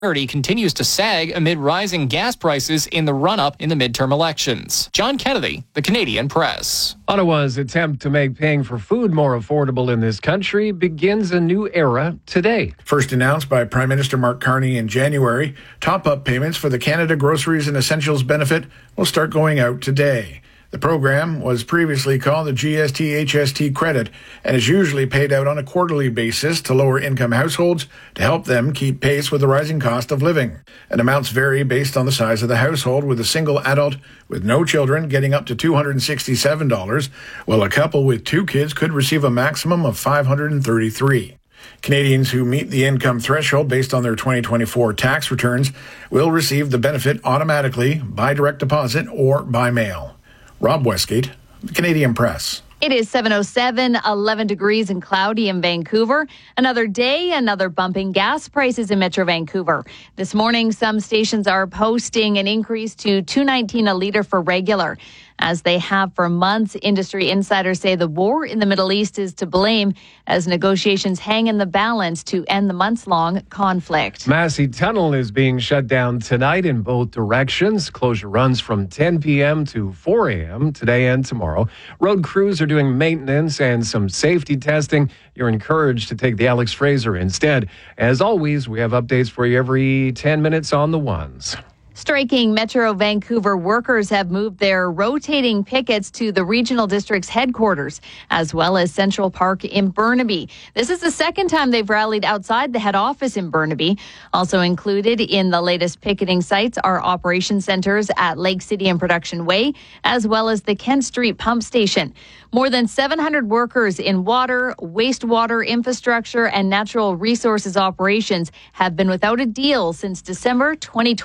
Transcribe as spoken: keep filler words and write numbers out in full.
Party continues to sag amid rising gas prices in the run-up in the midterm elections. John Kennedy, The Canadian Press. Ottawa's attempt to make paying for food more affordable in this country begins a new era today. First announced by Prime Minister Mark Carney in January, top-up payments for the Canada Groceries and Essentials benefit will start going out today. The program was previously called the G S T H S T credit and is usually paid out on a quarterly basis to lower-income households to help them keep pace with the rising cost of living. And amounts vary based on the size of the household, with a single adult with no children getting up to two hundred sixty-seven dollars, while a couple with two kids could receive a maximum of five hundred thirty-three dollars. Canadians who meet the income threshold based on their twenty twenty-four tax returns will receive the benefit automatically by direct deposit or by mail. Rob Westgate, The Canadian Press. It is seven oh seven, eleven degrees and cloudy in Vancouver. Another day, another bump in gas prices in Metro Vancouver. This morning, some stations are posting an increase to two nineteen a litre for regular. As they have for months, industry insiders say the war in the Middle East is to blame as negotiations hang in the balance to end the months-long conflict. Massey Tunnel is being shut down tonight in both directions. Closure runs from ten p.m. to four a.m. today and tomorrow. Road crews are doing maintenance and some safety testing. You're encouraged to take the Alex Fraser instead. As always, we have updates for you every ten minutes on the ones. Striking Metro Vancouver workers have moved their rotating pickets to the regional district's headquarters, as well as Central Park in Burnaby. This is the second time they've rallied outside the head office in Burnaby. Also included in the latest picketing sites are operation centers at Lake City and Production Way, as well as the Kent Street Pump Station. More than seven hundred workers in water, wastewater infrastructure, and natural resources operations have been without a deal since December twenty twenty.